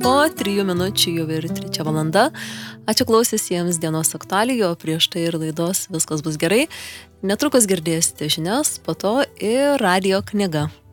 po 3 minučių jau ir 3 valanda. Ačiū klausysiems dienos aktualijų, prieš tai ir laidos Viskas bus gerai. Netrukus girdėsite žinias, po to ir radijo knyga.